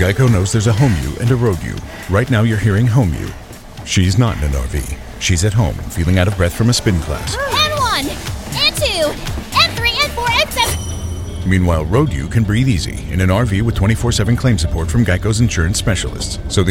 Geico knows there's a home you and a road you. Right now you're hearing home you. She's not in an RV. She's at home, feeling out of breath from a spin class. And 1, and 2, and 3, and 4, and 7. Meanwhile, road you can breathe easy in an RV with 24/7 claim support from Geico's insurance specialists. So the